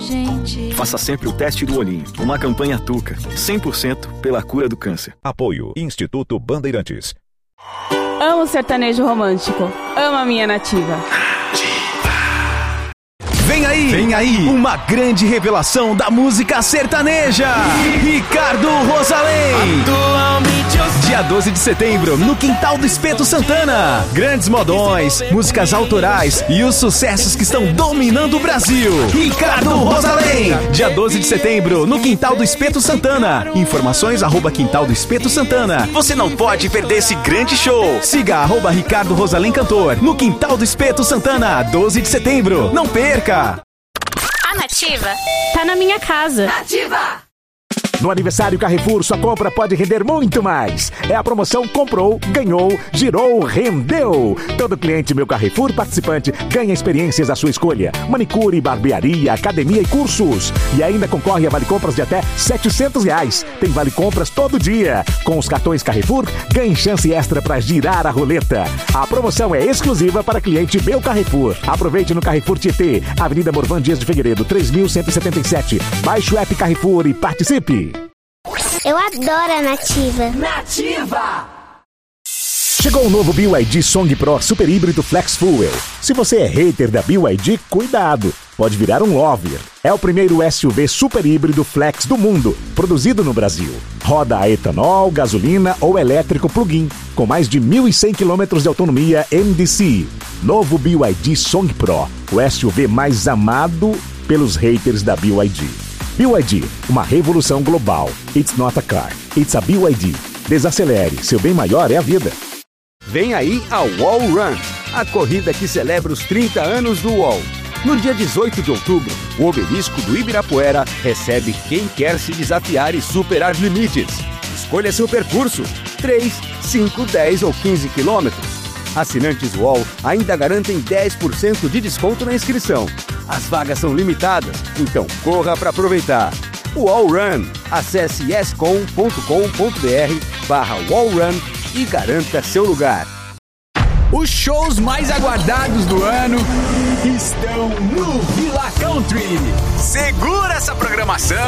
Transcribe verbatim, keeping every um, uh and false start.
gente. Faça sempre o teste do olhinho. Uma campanha Tuca, cem por cento pela cura do câncer. Apoio Instituto Bandeirantes. Amo sertanejo romântico. Amo a minha nativa. Vem aí, vem aí, uma grande revelação da música sertaneja. Ricardo Rosalém. Dia doze de setembro, no Quintal do Espeto Santana. Grandes modões, músicas autorais e os sucessos que estão dominando o Brasil. Ricardo Rosalém. Dia doze de setembro, no Quintal do Espeto Santana. Informações arroba Quintal do Espeto Santana. Você não pode perder esse grande show. Siga arroba Ricardo Rosalém Cantor no Quintal do Espeto Santana, doze de setembro. Não perca. A Nativa tá na minha casa. Nativa! No aniversário Carrefour, sua compra pode render muito mais. É a promoção Comprou, Ganhou, Girou, Rendeu. Todo cliente Meu Carrefour participante ganha experiências à sua escolha. Manicure, barbearia, academia e cursos. E ainda concorre a vale-compras de até setecentos reais. Tem vale-compras todo dia. Com os cartões Carrefour, ganhe chance extra para girar a roleta. A promoção é exclusiva para cliente Meu Carrefour. Aproveite no Carrefour Tietê, Avenida Morvan Dias de Figueiredo, três mil cento e setenta e sete. Baixe o app Carrefour e participe. Eu adoro a Nativa. Nativa! Chegou o novo B Y D Song Pro Super Híbrido Flex Fuel. Se você é hater da B Y D, cuidado, pode virar um lover. É o primeiro S U V super híbrido flex do mundo, produzido no Brasil. Roda a etanol, gasolina ou elétrico plug-in, com mais de mil e cem quilômetros de autonomia M D C. Novo B Y D Song Pro, o S U V mais amado pelos haters da B Y D. B Y D, uma revolução global. It's not a car, it's a B Y D. Desacelere, seu bem maior é a vida. Vem aí a Wall Run, a corrida que celebra os trinta anos do U O L. No dia dezoito de outubro, o obelisco do Ibirapuera recebe quem quer se desafiar e superar limites. Escolha seu percurso, três, cinco, dez ou quinze quilômetros. Assinantes U O L ainda garantem dez por cento de desconto na inscrição. As vagas são limitadas, então corra para aproveitar. Wall Run. Acesse escom ponto com ponto br barra Wall Run e garanta seu lugar. Os shows mais aguardados do ano estão no Villa Country. Segura essa programação